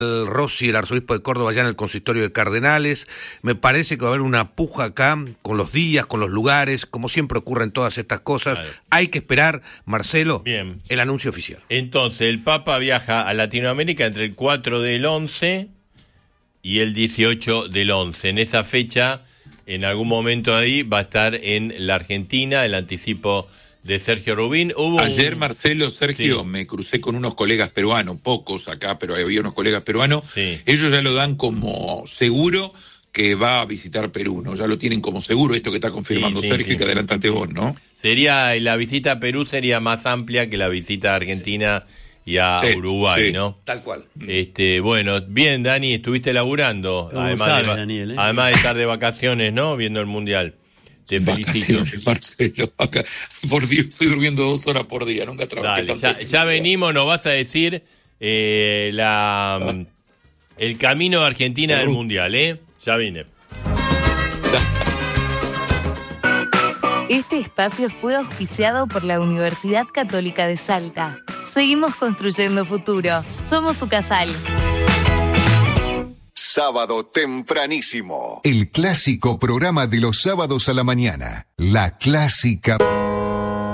Rossi, el arzobispo de Córdoba, allá en el consistorio de Cardenales. Me parece que va a haber una puja acá con los días, con los lugares, como siempre ocurren todas estas cosas. Vale. Hay que esperar, Marcelo, bien, el anuncio oficial. Entonces, el Papa viaja a Latinoamérica entre el 4 del 11 y el 18 del 11. En esa fecha, en algún momento ahí, va a estar en la Argentina, el anticipo de Sergio Rubín. Ayer, Marcelo, Sergio, sí, me crucé con unos colegas peruanos, pocos acá, pero había unos colegas peruanos. Sí. Ellos ya lo dan como seguro que va a visitar Perú, ¿no? Ya lo tienen como seguro, esto que está confirmando Sergio, que adelantaste vos, ¿no? La visita a Perú sería más amplia que la visita a Argentina y a Uruguay, ¿no? Tal cual. Bueno, bien, Dani, estuviste laburando, además de estar de vacaciones, ¿no? Viendo el Mundial. Te felicito. Marcelo, acá, por Dios, estoy durmiendo 2 horas por día, nunca trabajé tanto. Ya venimos, nos vas a decir el camino de Argentina del Mundial, ¿eh? Ya vine. Este espacio fue auspiciado por la Universidad Católica de Salta. Seguimos construyendo futuro. Somos su casal. Sábado tempranísimo. El clásico programa de los sábados a la mañana. La clásica.